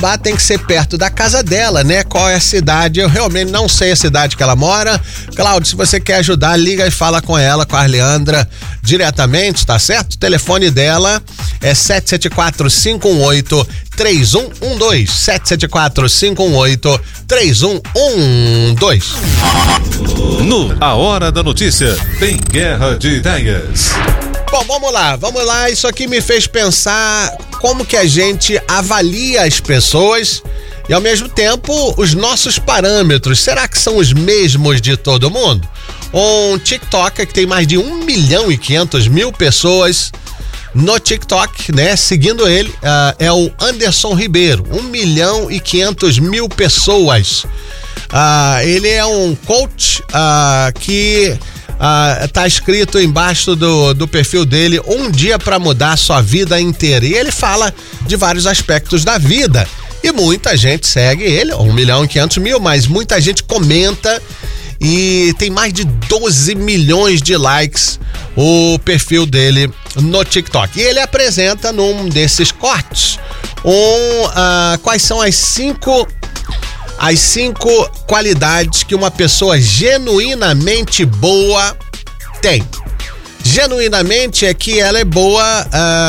tem que ser perto da casa dela, né? Qual é a cidade? Eu realmente não sei a cidade que ela mora. Cláudio, se você quer ajudar, liga e fala com ela, com a Arleandra, diretamente, tá certo? O telefone dela é 774-518-3112. 774-518-3112. No A Hora da Notícia, tem Guerra de Ideias. Bom, vamos lá, isso aqui me fez pensar como que a gente avalia as pessoas e ao mesmo tempo os nossos parâmetros, será que são os mesmos de todo mundo? Um TikToker que tem mais de 1.500.000 pessoas no TikTok, né? Seguindo ele, é o Anderson Ribeiro, 1.500.000 pessoas. Ele é um coach que tá escrito embaixo do perfil dele, um dia para mudar a sua vida inteira. E ele fala de vários aspectos da vida. E muita gente segue ele, 1.500.000, mas muita gente comenta e tem mais de 12 milhões de likes o perfil dele no TikTok. E ele apresenta num desses cortes quais são as cinco qualidades que uma pessoa genuinamente boa tem. Genuinamente é que ela é boa,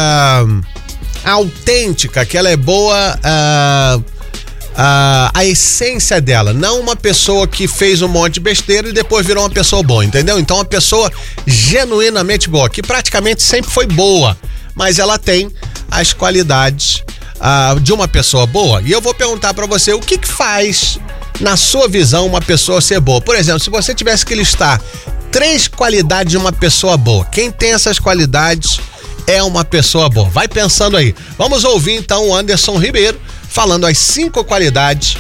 autêntica, que ela é boa, a essência dela, não uma pessoa que fez um monte de besteira e depois virou uma pessoa boa, entendeu? Então uma pessoa genuinamente boa, que praticamente sempre foi boa, mas ela tem as qualidades de uma pessoa boa. E eu vou perguntar pra você, o que faz, na sua visão, uma pessoa ser boa? Por exemplo, se você tivesse que listar 3 qualidades de uma pessoa boa, quem tem essas qualidades é uma pessoa boa. Vai pensando aí. Vamos ouvir então o Anderson Ribeiro falando as 5 qualidades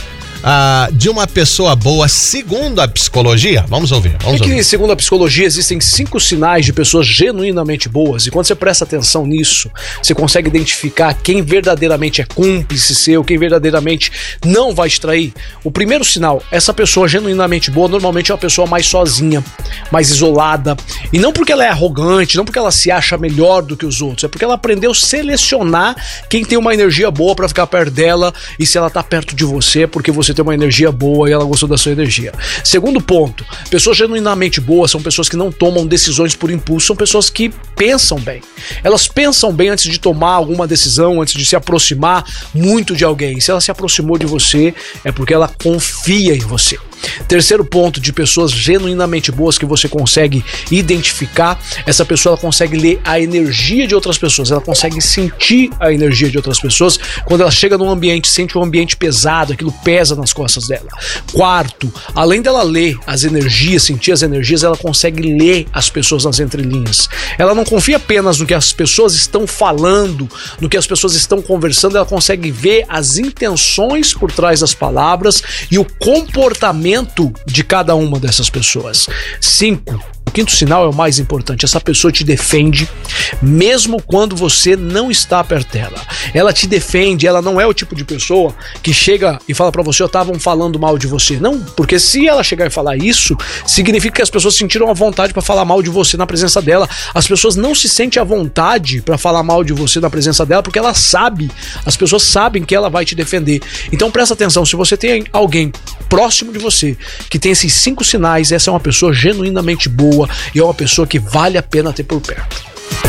de uma pessoa boa segundo a psicologia. Vamos ouvir. Que segundo a psicologia existem 5 sinais de pessoas genuinamente boas, e quando você presta atenção nisso, você consegue identificar quem verdadeiramente é cúmplice seu, quem verdadeiramente não vai te trair. O primeiro sinal, essa pessoa genuinamente boa normalmente é uma pessoa mais sozinha, mais isolada, e não porque ela é arrogante, não porque ela se acha melhor do que os outros, é porque ela aprendeu a selecionar quem tem uma energia boa pra ficar perto dela, e se ela tá perto de você, porque você tem uma energia boa e ela gostou da sua energia. Segundo ponto, pessoas genuinamente boas são pessoas que não tomam decisões por impulso, são pessoas que pensam bem. Elas pensam bem antes de tomar alguma decisão, antes de se aproximar muito de alguém. Se ela se aproximou de você, é porque ela confia em você. Terceiro ponto de pessoas genuinamente boas que você consegue identificar, essa pessoa ela consegue ler a energia de outras pessoas, ela consegue sentir a energia de outras pessoas. Quando ela chega num ambiente, sente um ambiente pesado, aquilo pesa nas costas dela. Quarto, além dela ler as energias, sentir as energias, ela consegue ler as pessoas nas entrelinhas. Ela não confia apenas no que as pessoas estão falando, no que as pessoas estão conversando, ela consegue ver as intenções por trás das palavras e o comportamento de cada uma dessas pessoas. 5. O quinto sinal é o mais importante. Essa pessoa te defende mesmo quando você não está perto dela. Ela te defende, ela não é o tipo de pessoa que chega e fala pra você, estavam falando mal de você. Não, porque se ela chegar e falar isso, significa que as pessoas sentiram a vontade pra falar mal de você na presença dela. As pessoas não se sentem à vontade pra falar mal de você na presença dela, porque ela sabe, as pessoas sabem que ela vai te defender. Então presta atenção, se você tem alguém próximo de você que tem esses 5 sinais, essa é uma pessoa genuinamente boa e é uma pessoa que vale a pena ter por perto.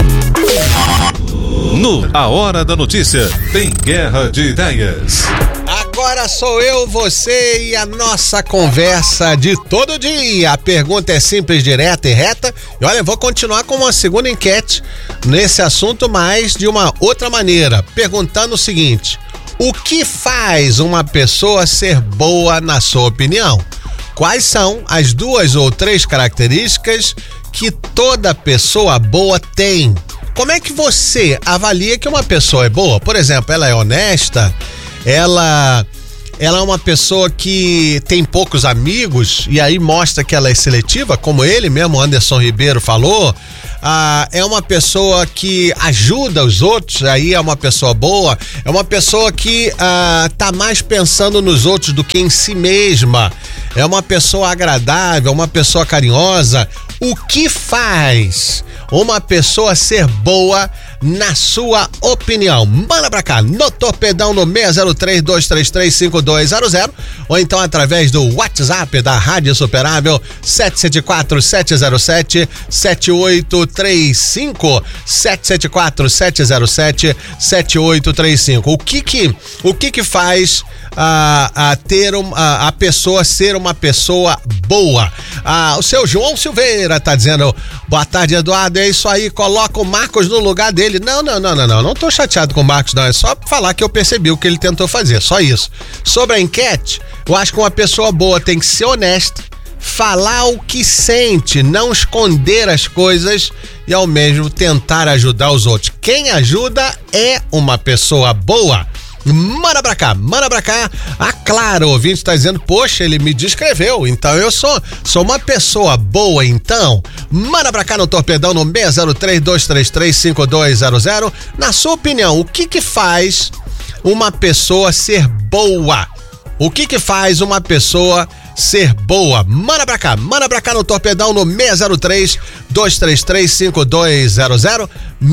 No A Hora da Notícia, tem Guerra de Ideias. Agora sou eu, você e a nossa conversa de todo dia. A pergunta é simples, direta e reta. E olha, eu vou continuar com uma segunda enquete nesse assunto, mas de uma outra maneira. Perguntando o seguinte: o que faz uma pessoa ser boa na sua opinião? Quais são as 2 ou 3 características que toda pessoa boa tem? Como é que você avalia que uma pessoa é boa? Por exemplo, ela é honesta, ela é uma pessoa que tem poucos amigos e aí mostra que ela é seletiva, como ele mesmo, Anderson Ribeiro, falou. É uma pessoa que ajuda os outros, aí é uma pessoa boa. É uma pessoa que tá mais pensando nos outros do que em si mesma. É uma pessoa agradável, uma pessoa carinhosa. O que faz uma pessoa ser boa, na sua opinião? Manda pra cá, no Torpedão no 603-233-5200 ou então através do WhatsApp da Rádio Superável 774-707-7835 774-707-7835. O que faz a pessoa ser uma pessoa boa? O seu João Silveira tá dizendo: boa tarde, Eduardo, é isso aí, coloca o Marcos no lugar dele. Não tô chateado com o Marcos, não, é só falar que eu percebi o que ele tentou fazer, só isso. Sobre a enquete, eu acho que uma pessoa boa tem que ser honesta, falar o que sente, não esconder as coisas e ao mesmo tentar ajudar os outros. Quem ajuda é uma pessoa boa. Manda pra cá. Clara, o ouvinte está dizendo: poxa, ele me descreveu, então eu sou uma pessoa boa, então. Manda pra cá no Torpedão no 603-233-5200. Na sua opinião, o que faz uma pessoa ser boa? O que faz uma pessoa ser boa? Manda pra cá no Torpedão no 603-233-5200.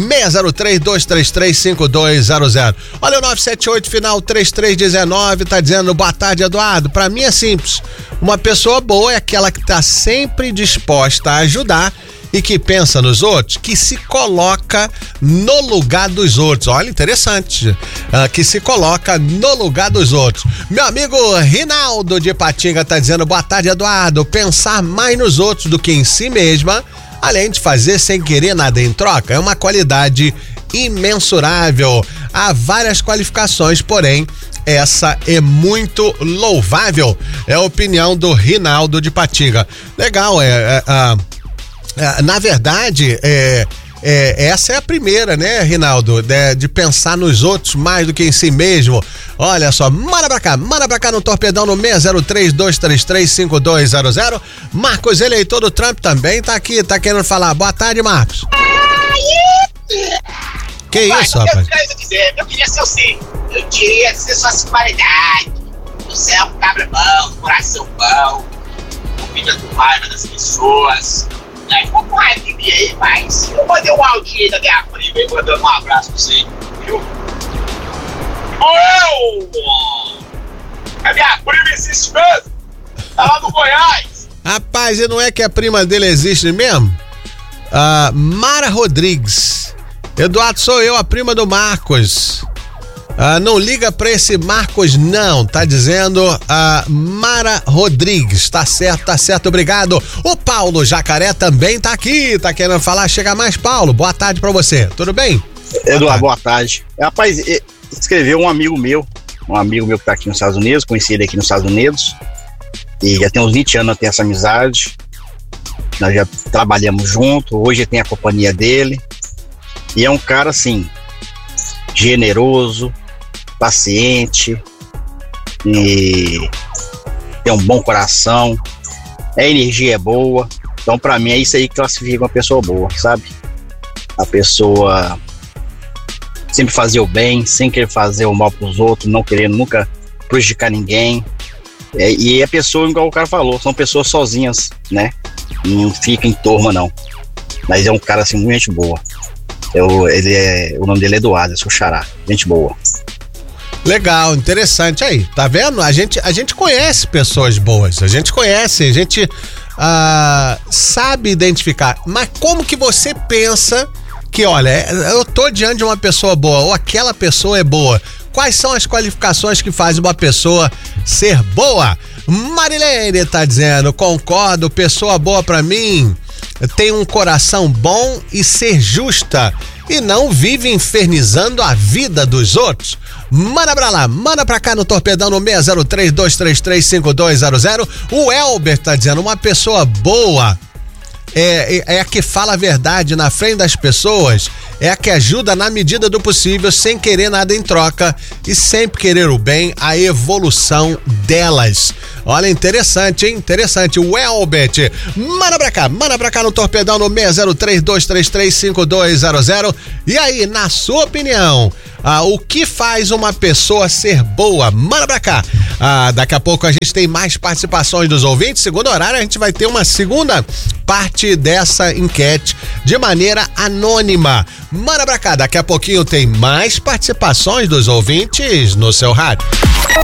603-233-5200. Olha o 978 final 3319 tá dizendo: boa tarde, Eduardo. Pra mim é simples. Uma pessoa boa é aquela que tá sempre disposta a ajudar e que pensa nos outros, que se coloca no lugar dos outros. Olha, interessante. Que se coloca no lugar dos outros. Meu amigo Rinaldo de Patinga tá dizendo: boa tarde, Eduardo. Pensar mais nos outros do que em si mesma, além de fazer sem querer nada em troca, é uma qualidade imensurável. Há várias qualificações, porém essa é muito louvável. É a opinião do Rinaldo de Patinga. Legal, na verdade, essa é a primeira, né, Rinaldo? De pensar nos outros mais do que em si mesmo. Olha só, manda pra cá no Torpedão no 603-233-5200. Marcos, eleitor do Trump, também tá aqui, tá querendo falar. Boa tarde, Marcos. Que isso, rapaz? Eu queria ser assim. Eu queria ser suas qualidades. Você é um cabra bom, coração bom, comida do raiva das pessoas. Ficou com raiva de mim aí, mas eu mandei um áudio aí da minha prima aí, mandando um abraço pra você, viu? A minha prima existe mesmo? Tá lá no Goiás. Rapaz, e não é que a prima dele existe mesmo? Mara Rodrigues. Eduardo, sou eu, a prima do Marcos. Não liga pra esse Marcos, não, tá dizendo Mara Rodrigues. Tá certo, obrigado. O Paulo Jacaré também tá aqui, tá querendo falar. Chega mais, Paulo, boa tarde pra você, tudo bem? Eduardo, boa tarde. Rapaz, escreveu um amigo meu que tá aqui nos Estados Unidos, conheci ele aqui nos Estados Unidos, e já tem uns 20 anos eu tenho essa amizade, nós já trabalhamos junto, hoje tem a companhia dele, e é um cara assim, generoso, paciente, e tem um bom coração, a energia é boa. Então pra mim é isso aí que classifica uma pessoa boa, sabe? A pessoa sempre fazer o bem, sem querer fazer o mal pros outros, não querendo nunca prejudicar ninguém. E a pessoa, igual o cara falou, são pessoas sozinhas, né? Não fica em turma, não. Mas é um cara assim, muito gente boa. O nome dele é Eduardo, é seu xará, gente boa. Legal, interessante aí, tá vendo? A gente conhece pessoas boas, a gente sabe identificar, mas como que você pensa que, olha, eu tô diante de uma pessoa boa, ou aquela pessoa é boa? Quais são as qualificações que fazem uma pessoa ser boa? Marilene tá dizendo: concordo, pessoa boa pra mim tem um coração bom e ser justa e não vive infernizando a vida dos outros. Manda pra lá, manda pra cá no Torpedão no 603-233-5200. O Elber tá dizendo: uma pessoa boa é a que fala a verdade na frente das pessoas, é a que ajuda na medida do possível, sem querer nada em troca e sempre querer o bem, a evolução delas. Olha, interessante, hein? Interessante. O Elbert, manda pra cá no Torpedão no 603-233-5200. E aí, na sua opinião, O que faz uma pessoa ser boa? Manda pra cá. Daqui a pouco a gente tem mais participações dos ouvintes. Segundo horário, a gente vai ter uma segunda parte dessa enquete de maneira anônima. Manda pra cá. Daqui a pouquinho tem mais participações dos ouvintes no seu rádio.